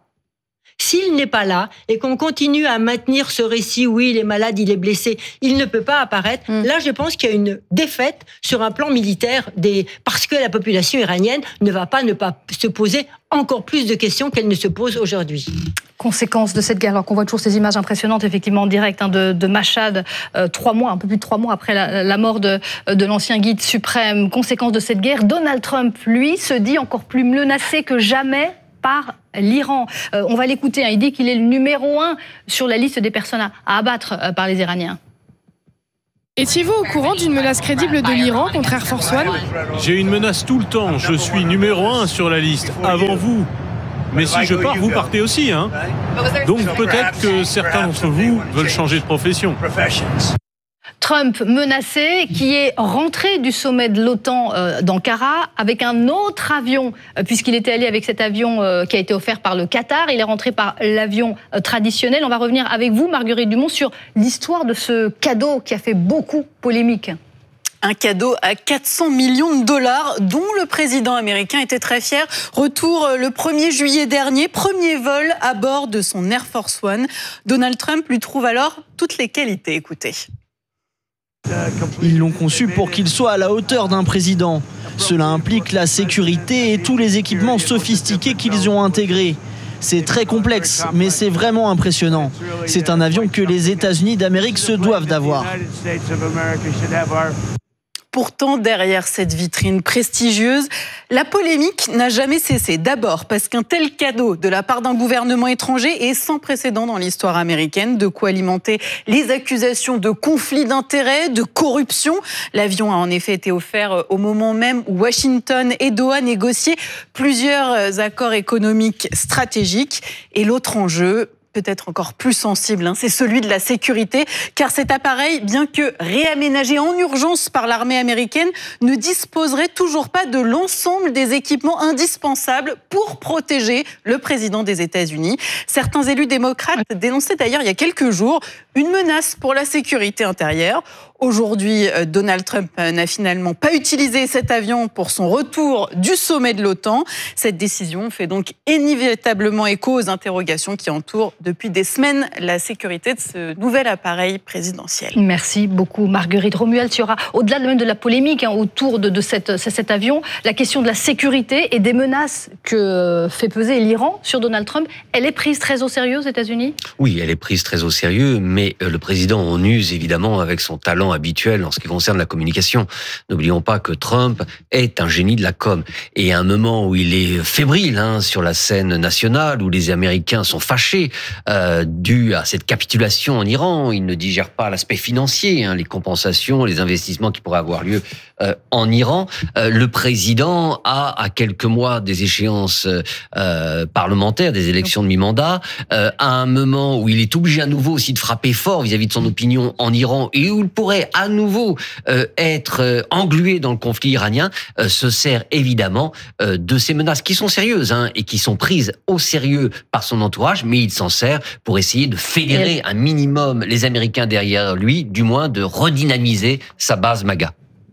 s'il n'est pas là et qu'on continue à maintenir ce récit, oui, il est malade, il est blessé, il ne peut pas apparaître, là, je pense qu'il y a une défaite sur un plan militaire parce que la population iranienne ne va pas se poser encore plus de questions qu'elle ne se pose aujourd'hui. Conséquence de cette guerre, alors qu'on voit toujours ces images impressionnantes, effectivement, en direct de Machhad, 3 mois, un peu plus de 3 mois après la mort de l'ancien guide suprême. Conséquence de cette guerre, Donald Trump, lui, se dit encore plus menacé que jamais par l'Iran. On va l'écouter, il dit qu'il est le numéro 1 sur la liste des personnes à abattre par les Iraniens. Étiez-vous au courant d'une menace crédible de l'Iran contre Air Force One ? J'ai une menace tout le temps. Je suis numéro 1 sur la liste, avant vous. Mais si je pars, vous partez aussi, hein. Donc peut-être que certains d'entre vous veulent changer de profession. Trump menacé, qui est rentré du sommet de l'OTAN d'Ankara avec un autre avion, puisqu'il était allé avec cet avion qui a été offert par le Qatar. Il est rentré par l'avion traditionnel. On va revenir avec vous, Marguerite Dumont, sur l'histoire de ce cadeau qui a fait beaucoup polémique. Un cadeau à 400 millions de dollars dont le président américain était très fier. Retour le 1er juillet dernier, premier vol à bord de son Air Force One. Donald Trump lui trouve alors toutes les qualités. Écoutez. Ils l'ont conçu pour qu'il soit à la hauteur d'un président. Cela implique la sécurité et tous les équipements sophistiqués qu'ils ont intégrés. C'est très complexe, mais c'est vraiment impressionnant. C'est un avion que les États-Unis d'Amérique se doivent d'avoir. Pourtant, derrière cette vitrine prestigieuse, la polémique n'a jamais cessé. D'abord parce qu'un tel cadeau de la part d'un gouvernement étranger est sans précédent dans l'histoire américaine, de quoi alimenter les accusations de conflit d'intérêts, de corruption. L'avion a en effet été offert au moment même où Washington et Doha négociaient plusieurs accords économiques stratégiques. Et l'autre enjeu, peut-être encore plus sensible, c'est celui de la sécurité, car cet appareil, bien que réaménagé en urgence par l'armée américaine, ne disposerait toujours pas de l'ensemble des équipements indispensables pour protéger le président des États-Unis. Certains élus démocrates dénonçaient d'ailleurs il y a quelques jours une menace pour la sécurité intérieure. Aujourd'hui, Donald Trump n'a finalement pas utilisé cet avion pour son retour du sommet de l'OTAN. Cette décision fait donc inévitablement écho aux interrogations qui entourent depuis des semaines la sécurité de ce nouvel appareil présidentiel. Merci beaucoup, Marguerite. Romuald, il y aura, au-delà même de la polémique autour de cet avion, la question de la sécurité et des menaces que fait peser l'Iran sur Donald Trump, elle est prise très au sérieux aux États-Unis ? Oui, elle est prise très au sérieux, mais le président en use évidemment avec son talent habituel en ce qui concerne la communication. N'oublions pas que Trump est un génie de la com. Et à un moment où il est fébrile sur la scène nationale, où les Américains sont fâchés dû à cette capitulation en Iran, il ne digère pas l'aspect financier, les compensations, les investissements qui pourraient avoir lieu en Iran. Le président a, à quelques mois des échéances parlementaires, des élections de mi-mandat, à un moment où il est obligé à nouveau aussi de frapper fort vis-à-vis de son opinion en Iran et où il pourrait à nouveau être englué dans le conflit iranien, se sert évidemment de ces menaces qui sont sérieuses et qui sont prises au sérieux par son entourage, mais il s'en sert pour essayer de fédérer un minimum les Américains derrière lui, du moins de redynamiser sa base MAGA.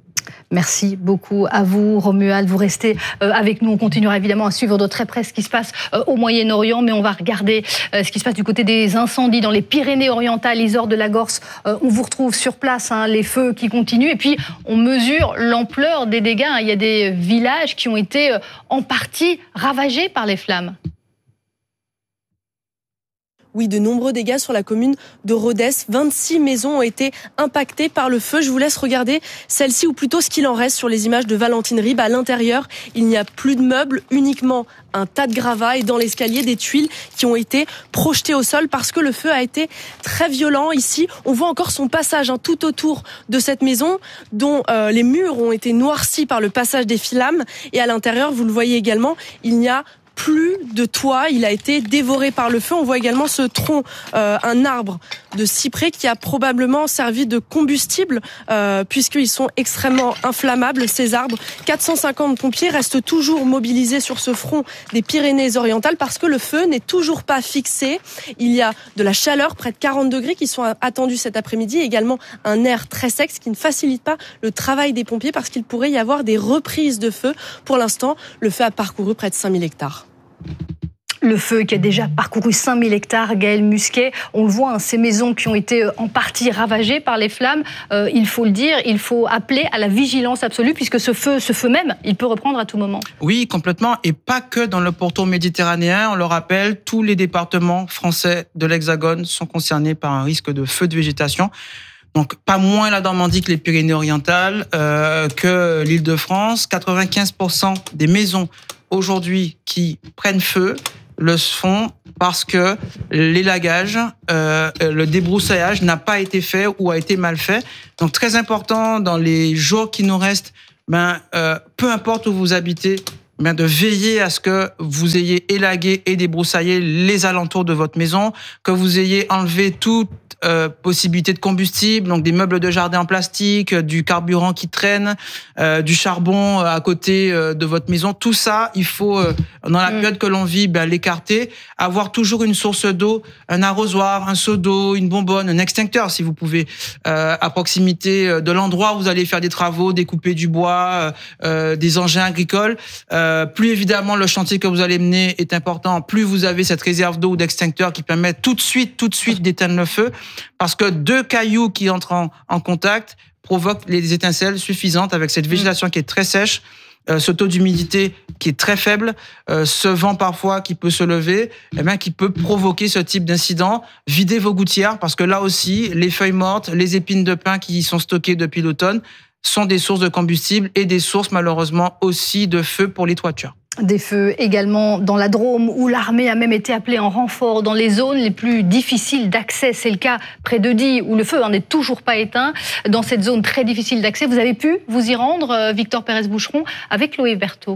Merci beaucoup à vous, Romuald. Vous restez avec nous. On continuera évidemment à suivre de très près ce qui se passe au Moyen-Orient, mais on va regarder ce qui se passe du côté des incendies dans les Pyrénées-Orientales, Isor de Lagorce. On vous retrouve sur place, les feux qui continuent. Et puis, on mesure l'ampleur des dégâts. Il y a des villages qui ont été en partie ravagés par les flammes. Oui, de nombreux dégâts sur la commune de Rodez. 26 maisons ont été impactées par le feu. Je vous laisse regarder celle-ci, ou plutôt ce qu'il en reste sur les images de Valentine Ribes. À l'intérieur, il n'y a plus de meubles, uniquement un tas de gravats et dans l'escalier, des tuiles qui ont été projetées au sol parce que le feu a été très violent. Ici, on voit encore son passage tout autour de cette maison dont les murs ont été noircis par le passage des flammes. Et à l'intérieur, vous le voyez également, il n'y a plus de toit, il a été dévoré par le feu. On voit également ce tronc, un arbre de cyprès qui a probablement servi de combustible puisqu'ils sont extrêmement inflammables, ces arbres. 450 pompiers restent toujours mobilisés sur ce front des Pyrénées-Orientales parce que le feu n'est toujours pas fixé. Il y a de la chaleur, près de 40 degrés qui sont attendus cet après-midi, également un air très sec, ce qui ne facilite pas le travail des pompiers parce qu'il pourrait y avoir des reprises de feu. Pour l'instant, le feu a parcouru près de 5000 hectares. Le feu qui a déjà parcouru 5000 hectares, Gaël Musquet, on le voit, ces maisons qui ont été en partie ravagées par les flammes, il faut le dire, il faut appeler à la vigilance absolue puisque ce feu même, il peut reprendre à tout moment. Oui, complètement, et pas que dans le pourtour méditerranéen, on le rappelle, tous les départements français de l'Hexagone sont concernés par un risque de feu de végétation. Donc, pas moins la Normandie que les Pyrénées-Orientales, que l'Île-de-France. 95% des maisons aujourd'hui qui prennent feu le font parce que l'élagage, le débroussaillage n'a pas été fait ou a été mal fait. Donc très important dans les jours qui nous restent, peu importe où vous habitez, de veiller à ce que vous ayez élagué et débroussaillé les alentours de votre maison, que vous ayez enlevé toute possibilité de combustible, donc des meubles de jardin en plastique, du carburant qui traîne, du charbon à côté de votre maison. Tout ça, il faut, dans la période que l'on vit, l'écarter. Avoir toujours une source d'eau, un arrosoir, un seau d'eau, une bonbonne, un extincteur, si vous pouvez, à proximité de l'endroit où vous allez faire des travaux, découper du bois, des engins agricoles. Plus évidemment le chantier que vous allez mener est important, plus vous avez cette réserve d'eau ou d'extincteur qui permet tout de suite d'éteindre le feu, parce que 2 cailloux qui entrent en contact provoquent les étincelles suffisantes avec cette végétation qui est très sèche, ce taux d'humidité qui est très faible, ce vent parfois qui peut se lever, qui peut provoquer ce type d'incident. Videz vos gouttières, parce que là aussi, les feuilles mortes, les épines de pin qui y sont stockées depuis l'automne sont des sources de combustible et des sources malheureusement aussi de feu pour les toitures. Des feux également dans la Drôme, où l'armée a même été appelée en renfort dans les zones les plus difficiles d'accès. C'est le cas près de Die, où le feu n'est toujours pas éteint. Dans cette zone très difficile d'accès, vous avez pu vous y rendre, Victor Pérez-Boucheron, avec Loé Berthaud.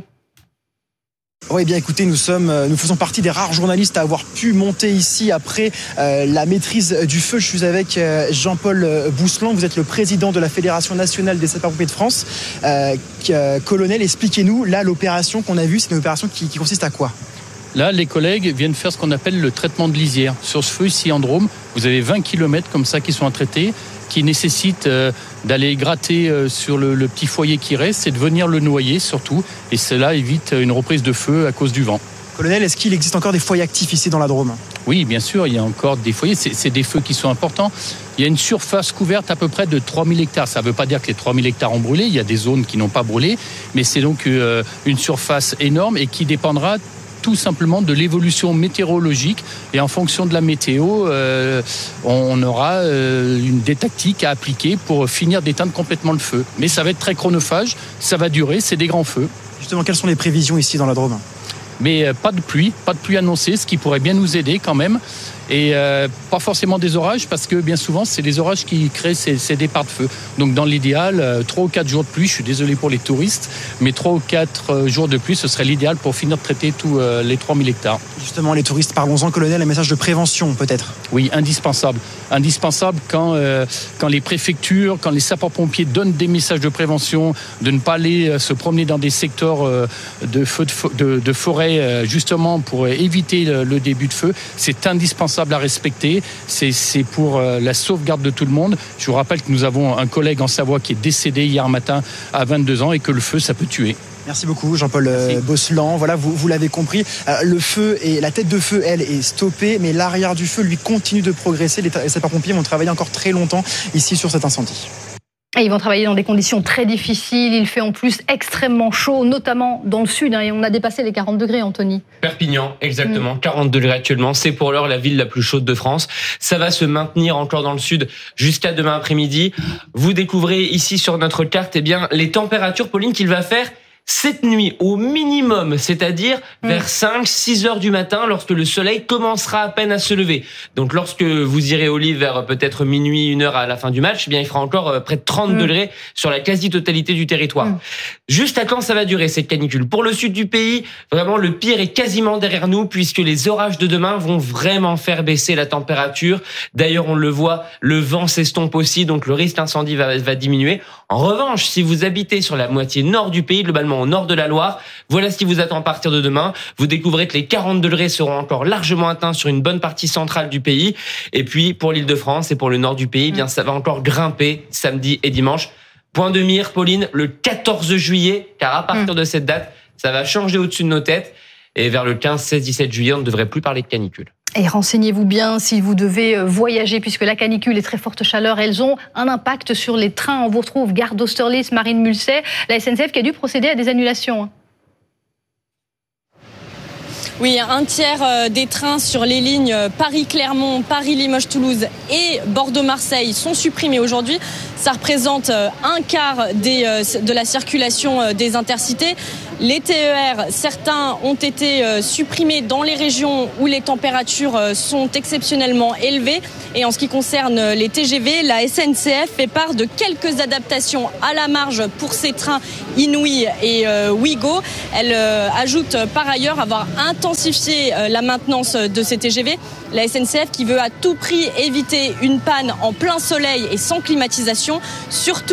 Oui, bien écoutez, nous faisons partie des rares journalistes à avoir pu monter ici après la maîtrise du feu. Je suis avec Jean-Paul Bousselan, vous êtes le président de la Fédération nationale des sapeurs-pompiers de France. Colonel, expliquez-nous, là, l'opération qu'on a vue, c'est une opération qui consiste à quoi ? Là, les collègues viennent faire ce qu'on appelle le traitement de lisière. Sur ce feu ici en Drôme, vous avez 20 km comme ça qui sont à traiter, qui nécessitent d'aller gratter sur le petit foyer qui reste et de venir le noyer surtout. Et cela évite une reprise de feu à cause du vent. Colonel, est-ce qu'il existe encore des foyers actifs ici dans la Drôme ? Oui, bien sûr, il y a encore des foyers. C'est des feux qui sont importants. Il y a une surface couverte à peu près de 3000 hectares. Ça ne veut pas dire que les 3000 hectares ont brûlé. Il y a des zones qui n'ont pas brûlé. Mais c'est donc une surface énorme et qui dépendra tout simplement de l'évolution météorologique, et en fonction de la météo, on aura des tactiques à appliquer pour finir d'éteindre complètement le feu. Mais ça va être très chronophage, ça va durer, c'est des grands feux. Justement, quelles sont les prévisions ici dans la Drôme ? Mais pas de pluie annoncée, ce qui pourrait bien nous aider quand même. Et pas forcément des orages, parce que bien souvent c'est les orages qui créent ces départs de feu. Donc dans l'idéal, 3 ou 4 jours de pluie, je suis désolé pour les touristes, mais 3 ou 4 jours de pluie, ce serait l'idéal pour finir de traiter tous les 3000 hectares. Justement, les touristes, parlons-en, colonel, un message de prévention peut-être. Oui, indispensable. Indispensable quand les préfectures, quand les sapeurs-pompiers donnent des messages de prévention, de ne pas aller se promener dans des secteurs de forêt, justement pour éviter le début de feu. C'est indispensable à respecter, c'est pour la sauvegarde de tout le monde. Je vous rappelle que nous avons un collègue en Savoie qui est décédé hier matin à 22 ans et que le feu, ça peut tuer. Merci beaucoup Jean-Paul Bousselan. Voilà, vous l'avez compris, le feu et la tête de feu, elle, est stoppée, mais l'arrière du feu, lui, continue de progresser. Les sapeurs-pompiers vont travailler encore très longtemps ici sur cet incendie. Et ils vont travailler dans des conditions très difficiles. Il fait en plus extrêmement chaud, notamment dans le sud. Et on a dépassé les 40 degrés, Anthony. Perpignan, exactement. 40 degrés actuellement. C'est pour l'heure la ville la plus chaude de France. Ça va se maintenir encore dans le sud jusqu'à demain après-midi. Vous découvrez ici sur notre carte, les températures, Pauline, qu'il va faire cette nuit au minimum, c'est-à-dire vers 5-6 heures du matin, lorsque le soleil commencera à peine à se lever. Donc lorsque vous irez au lit vers peut-être minuit, 1 heure à la fin du match, il fera encore près de 30 degrés sur la quasi-totalité du territoire. Juste à quand ça va durer cette canicule ? Pour le sud du pays, vraiment le pire est quasiment derrière nous, puisque les orages de demain vont vraiment faire baisser la température. D'ailleurs, on le voit, le vent s'estompe aussi, donc le risque d'incendie va diminuer. En revanche, si vous habitez sur la moitié nord du pays, globalement au nord de la Loire, voilà ce qui vous attend à partir de demain. Vous découvrez que les 40 degrés seront encore largement atteints sur une bonne partie centrale du pays. Et puis, pour l'Île-de-France et pour le nord du pays, ça va encore grimper samedi et dimanche. Point de mire, Pauline, le 14 juillet, car à partir de cette date, ça va changer au-dessus de nos têtes. Et vers le 15, 16, 17 juillet, on ne devrait plus parler de canicule. Et renseignez-vous bien si vous devez voyager, puisque la canicule et très forte chaleur, elles ont un impact sur les trains. On vous retrouve gare d'Austerlitz, Marine Mulset, la SNCF qui a dû procéder à des annulations. Oui, un tiers des trains sur les lignes Paris-Clermont, Paris-Limoges-Toulouse et Bordeaux-Marseille sont supprimés aujourd'hui. Ça représente un quart de la circulation des intercités. Les TER, certains ont été supprimés dans les régions où les températures sont exceptionnellement élevées. Et en ce qui concerne les TGV, la SNCF fait part de quelques adaptations à la marge pour ces trains Inouï et Ouigo. Elle ajoute par ailleurs avoir intensifié la maintenance de ces TGV. La SNCF qui veut à tout prix éviter une panne en plein soleil et sans climatisation, surtout